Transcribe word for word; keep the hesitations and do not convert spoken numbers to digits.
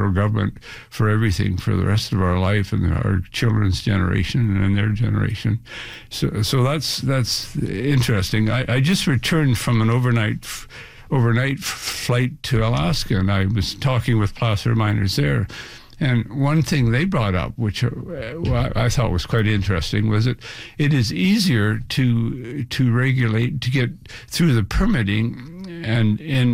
federal government for everything for the rest of our life and our children's generation and their generation. So, so that's that's interesting. I, I just returned from an overnight overnight flight to Alaska, and I was talking with placer miners there. And one thing they brought up, which uh, well, I thought was quite interesting, was that it is easier to to regulate, to get through the permitting and in